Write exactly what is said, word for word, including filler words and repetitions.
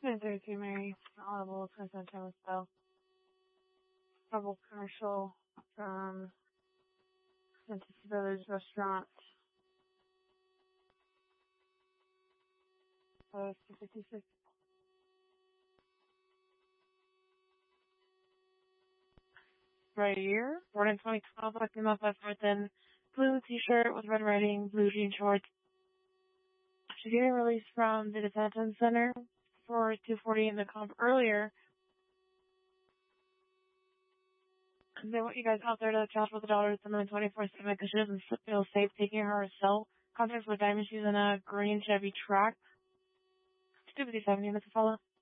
nine thirty-two Mary, Audible, Sunset Thomas Bell. Trouble commercial from Princess Village Restaurant. Uh, fifty-six. Right here. Born in twenty twelve, black female, five foot ten, blue t-shirt with red writing, blue jean shorts. She's getting released from the detention center for two forty in the comp earlier. They want you guys out there to cash for the dollars and then twenty-four seven because she doesn't feel safe taking her herself. Contacts with diamond shoes and a green Chevy Trax. two fifty-seven units to follow.